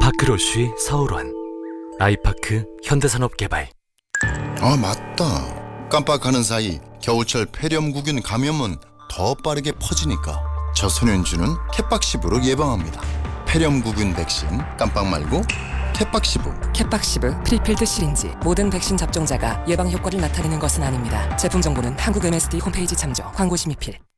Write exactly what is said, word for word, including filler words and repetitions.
파크로쉬 서울원, 아이파크 현대산업개발. 아 맞다. 깜빡하는 사이 겨울철 폐렴구균 감염은 더 빠르게 퍼지니까 저소년주는 캣박시브로 예방합니다. 폐렴구균 백신 깜빡 말고 캣박시브. 캣박시브 프리필드 시린지. 모든 백신 접종자가 예방 효과를 나타내는 것은 아닙니다. 제품 정보는 한국 엠에스디 홈페이지 참조. 광고 심의필.